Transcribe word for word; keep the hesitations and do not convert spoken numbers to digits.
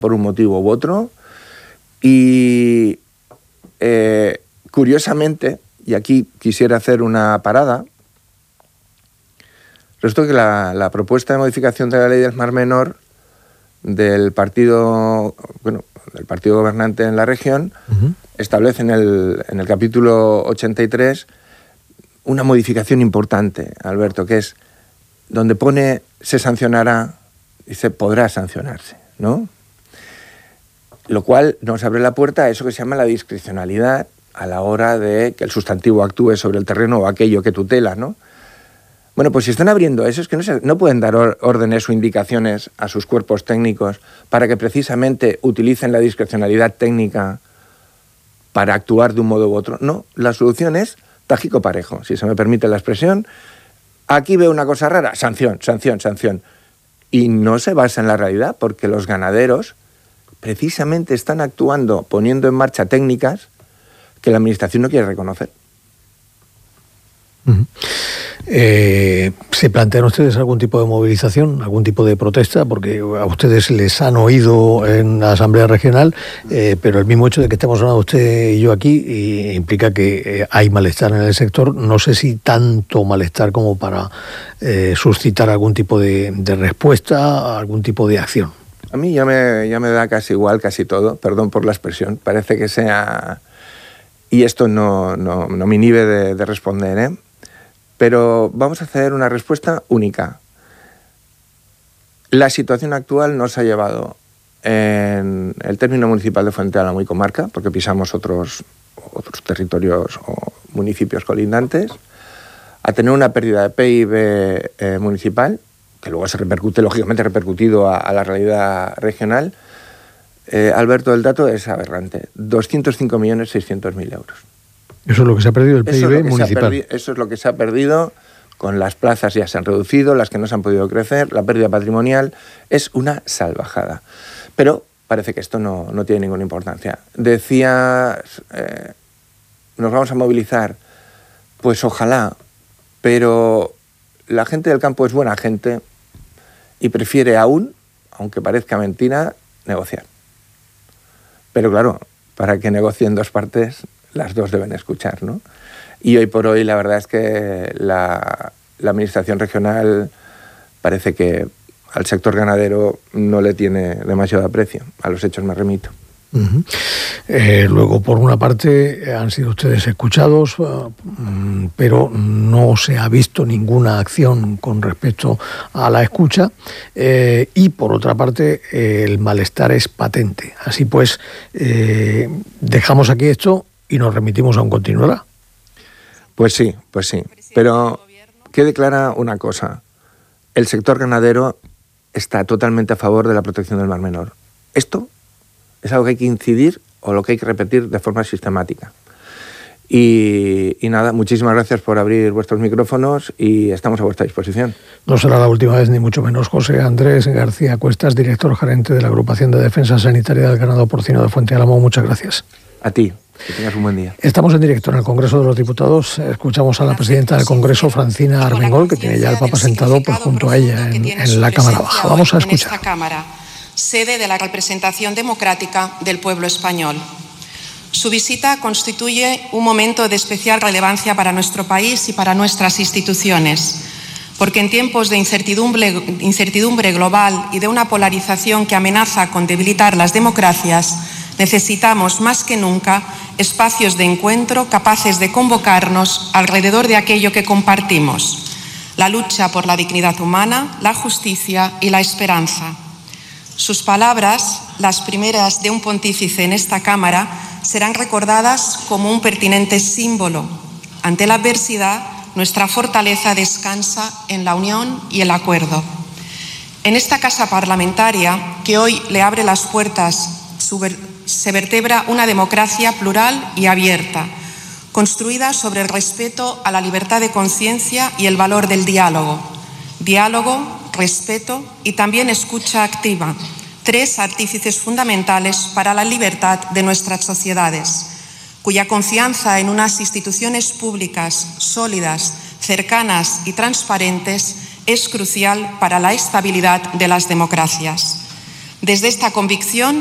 por un motivo u otro. Y eh, curiosamente, y aquí quisiera hacer una parada, resulta que la, la propuesta de modificación de la ley del Mar Menor del partido, bueno, del partido gobernante en la región, uh-huh. establece en el, en el capítulo ochenta y tres una modificación importante, Alberto, que es donde pone se sancionará, dice podrá sancionarse, ¿no? Lo cual nos abre la puerta a eso que se llama la discrecionalidad a la hora de que el sustantivo actúe sobre el terreno o aquello que tutela, ¿no? Bueno, pues si están abriendo eso, es que no, se, no pueden dar or, órdenes o indicaciones a sus cuerpos técnicos para que precisamente utilicen la discrecionalidad técnica para actuar de un modo u otro. No, la solución es tajico parejo, si se me permite la expresión. Aquí veo una cosa rara, sanción, sanción, sanción. Y no se basa en la realidad, porque los ganaderos precisamente están actuando, poniendo en marcha técnicas que la administración no quiere reconocer. Uh-huh. Eh, ¿Se plantean ustedes algún tipo de movilización, algún tipo de protesta? Porque a ustedes les han oído en la Asamblea Regional, eh, pero el mismo hecho de que estemos hablando usted y yo aquí eh, implica que eh, hay malestar en el sector. No sé si tanto malestar como para eh, suscitar algún tipo de, de respuesta, algún tipo de acción. A mí ya me, ya me da casi igual, casi todo, perdón por la expresión, parece que sea... Y esto no, no, no me inhibe de, de responder, ¿eh? Pero vamos a hacer una respuesta única. La situación actual nos ha llevado en el término municipal de Fuente Álamo y comarca, porque pisamos otros, otros territorios o municipios colindantes, a tener una pérdida de P I B eh, municipal, que luego se repercute, lógicamente repercutido a, a la realidad regional. Eh, Alberto, el dato es aberrante, doscientos cinco millones seiscientos mil euros. Eso es lo que se ha perdido el P I B municipal. Perdi- eso es lo que se ha perdido, con las plazas ya se han reducido, las que no se han podido crecer, la pérdida patrimonial es una salvajada. Pero parece que esto no, no tiene ninguna importancia. Decía, eh, nos vamos a movilizar, pues ojalá, pero la gente del campo es buena gente y prefiere aún, aunque parezca mentira, negociar. Pero claro, para que negocien dos partes, las dos deben escuchar, ¿no? Y hoy por hoy la verdad es que la, la administración regional parece que al sector ganadero no le tiene demasiado aprecio. A los hechos me remito. Uh-huh. Eh, luego, por una parte, han sido ustedes escuchados, uh, pero no se ha visto ninguna acción con respecto a la escucha, eh, y por otra parte, eh, el malestar es patente. Así pues, eh, dejamos aquí esto y nos remitimos a un continuará. Pues sí, pues sí. Pero quede clara una cosa. El sector ganadero está totalmente a favor de la protección del Mar Menor. Esto es algo que hay que incidir o lo que hay que repetir de forma sistemática. Y, y nada, muchísimas gracias por abrir vuestros micrófonos y estamos a vuestra disposición. No será la última vez, ni mucho menos. José Andrés García Cuestas, director gerente de la Agrupación de Defensa Sanitaria del Ganado Porcino de Fuente Álamo. Muchas gracias. A ti. Que tengas un buen día. Estamos en directo en el Congreso de los Diputados. Escuchamos a la presidenta del Congreso, Francina Armengol, que tiene ya el Papa sentado pues, junto a ella en, en la Cámara Baja. Vamos a escuchar. En esta Cámara, sede de la representación democrática del pueblo español. Su visita constituye un momento de especial relevancia para nuestro país y para nuestras instituciones, porque en tiempos de incertidumbre, incertidumbre global y de una polarización que amenaza con debilitar las democracias, necesitamos más que nunca espacios de encuentro capaces de convocarnos alrededor de aquello que compartimos: la lucha por la dignidad humana, la justicia y la esperanza. Sus palabras, las primeras de un pontífice en esta Cámara, serán recordadas como un pertinente símbolo. Ante la adversidad, nuestra fortaleza descansa en la unión y el acuerdo. En esta casa parlamentaria, que hoy le abre las puertas, se vertebra una democracia plural y abierta, construida sobre el respeto a la libertad de conciencia y el valor del diálogo. Diálogo, respeto y también escucha activa, tres artífices fundamentales para la libertad de nuestras sociedades, cuya confianza en unas instituciones públicas sólidas, cercanas y transparentes es crucial para la estabilidad de las democracias. Desde esta convicción